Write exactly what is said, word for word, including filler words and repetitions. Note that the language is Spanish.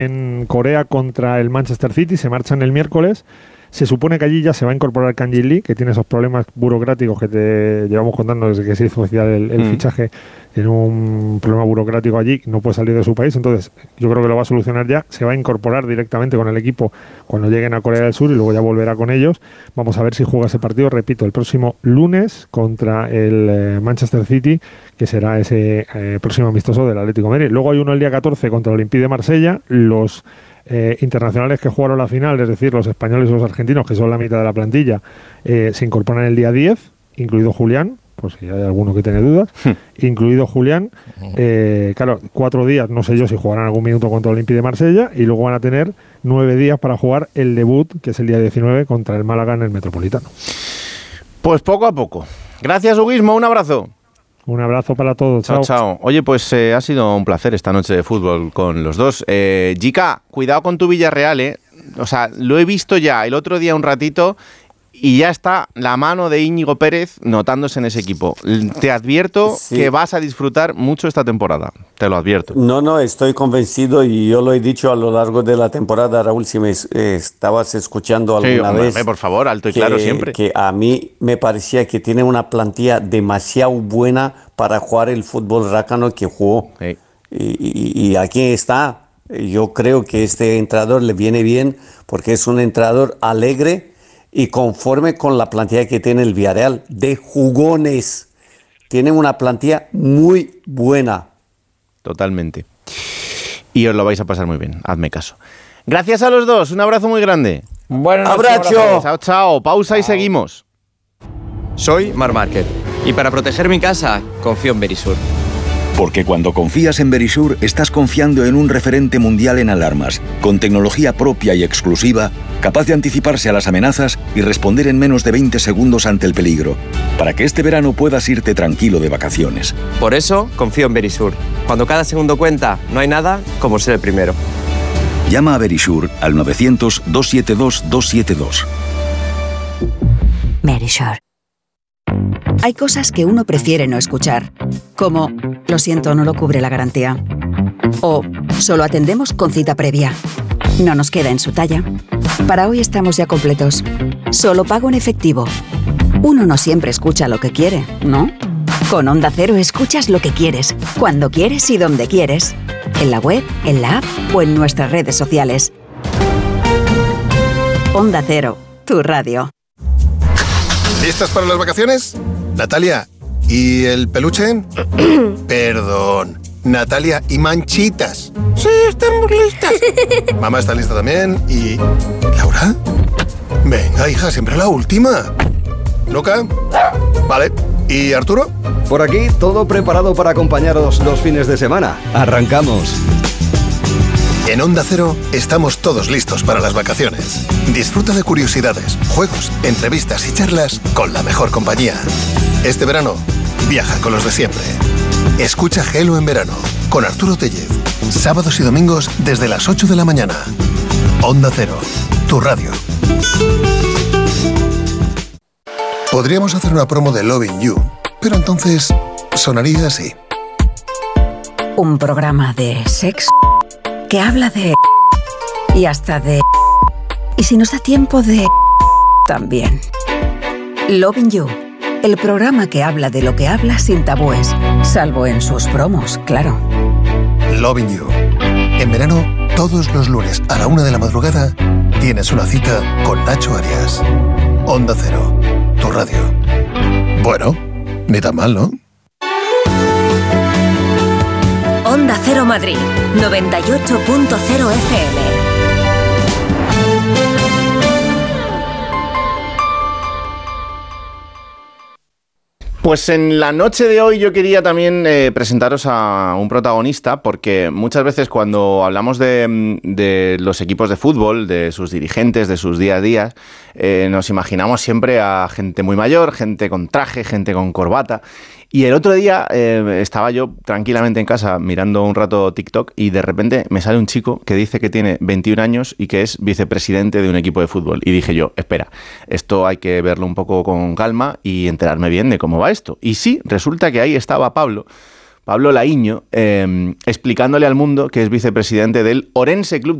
en Corea contra el Manchester City, se marchan el miércoles. Se supone que allí ya se va a incorporar Kang-in Lee, que tiene esos problemas burocráticos que te llevamos contando desde que se hizo oficial el, el mm. fichaje. Tiene un problema burocrático allí, no puede salir de su país, entonces yo creo que lo va a solucionar ya. Se va a incorporar directamente con el equipo cuando lleguen a Corea del Sur y luego ya volverá con ellos. Vamos a ver si juega ese partido, repito, el próximo lunes contra el eh, Manchester City, que será ese eh, próximo amistoso del Atlético de Madrid. Luego hay uno el día catorce contra el Olympique de Marsella. Los Eh, internacionales que jugaron la final, es decir, los españoles y los argentinos, que son la mitad de la plantilla, eh, se incorporan el día diez, incluido Julián, pues si hay alguno que tiene dudas, incluido Julián. Eh, claro, cuatro días, no sé yo si jugarán algún minuto contra el Olympique de Marsella, y luego van a tener nueve días para jugar el debut, que es el día diecinueve, contra el Málaga en el Metropolitano. Pues poco a poco. Gracias, Huguismo, un abrazo. Un abrazo para todos. Chao, chao. chao. Oye, pues eh, ha sido un placer esta noche de fútbol con los dos. Eh, Jica, cuidado con tu Villarreal, ¿eh? O sea, lo he visto ya el otro día un ratito y ya está la mano de Íñigo Pérez notándose en ese equipo. Te advierto sí. que vas a disfrutar mucho esta temporada. Te lo advierto. No, no, estoy convencido y yo lo he dicho a lo largo de la temporada, Raúl, si me eh, estabas escuchando alguna sí, hombre, vez. Por favor, alto y que, claro siempre. Que a mí me parecía que tiene una plantilla demasiado buena para jugar el fútbol rácano que jugó. Sí. Y, y, y aquí está. Yo creo que este entrenador le viene bien porque es un entrenador alegre y conforme con la plantilla que tiene el Villarreal, de jugones. Tienen una plantilla muy buena. Totalmente. Y os lo vais a pasar muy bien, hazme caso. Gracias a los dos, un abrazo muy grande. Buenas noches. Abrazo. Chao, chao. Pausa y seguimos. Soy Marc Márquez y para proteger mi casa confío en Verisur. Porque cuando confías en Verisur, estás confiando en un referente mundial en alarmas, con tecnología propia y exclusiva, capaz de anticiparse a las amenazas y responder en menos de veinte segundos ante el peligro, para que este verano puedas irte tranquilo de vacaciones. Por eso, confío en Verisur. Cuando cada segundo cuenta, no hay nada como ser el primero. Llama a Verisur al novecientos, doscientos setenta y dos, doscientos setenta y dos. Verisur. Hay cosas que uno prefiere no escuchar, como «Lo siento, no lo cubre la garantía» o «Solo atendemos con cita previa». No nos queda en su talla. Para hoy estamos ya completos. Solo pago en efectivo. Uno no siempre escucha lo que quiere, ¿no? Con Onda Cero escuchas lo que quieres, cuando quieres y donde quieres. En la web, en la app o en nuestras redes sociales. Onda Cero, tu radio. ¿Listas para las vacaciones? Natalia, ¿y el peluche? Perdón, Natalia, ¿y Manchitas? Sí, estamos listas. Mamá está lista también. ¿Y Laura? Venga, hija, siempre la última. ¿Luca? Vale. ¿Y Arturo? Por aquí, todo preparado para acompañaros los fines de semana. ¡Arrancamos! En Onda Cero estamos todos listos para las vacaciones. Disfruta de curiosidades, juegos, entrevistas y charlas con la mejor compañía. Este verano, viaja con los de siempre. Escucha Gelo en verano con Arturo Tellez. Sábados y domingos desde las ocho de la mañana. Onda Cero, tu radio. Podríamos hacer una promo de Loving You, pero entonces sonaría así. Un programa de sexo que habla de... y hasta de... y si nos da tiempo de... también. Loving You, el programa que habla de lo que habla sin tabúes, salvo en sus promos, claro. Loving You. En verano, todos los lunes a la una de la madrugada, tienes una cita con Nacho Arias. Onda Cero, tu radio. Bueno, ni tan mal, ¿no? Onda Cero Madrid, noventa y ocho punto cero F M. Pues en la noche de hoy yo quería también eh, presentaros a un protagonista, porque muchas veces cuando hablamos de, de los equipos de fútbol, de sus dirigentes, de sus día a día, eh, nos imaginamos siempre a gente muy mayor, gente con traje, gente con corbata. Y el otro día eh, estaba yo tranquilamente en casa mirando un rato TikTok y de repente me sale un chico que dice que tiene veintiún años y que es vicepresidente de un equipo de fútbol. Y dije yo, espera, esto hay que verlo un poco con calma y enterarme bien de cómo va esto. Y sí, resulta que ahí estaba Pablo, Pablo Laíño, eh, explicándole al mundo que es vicepresidente del Orense Club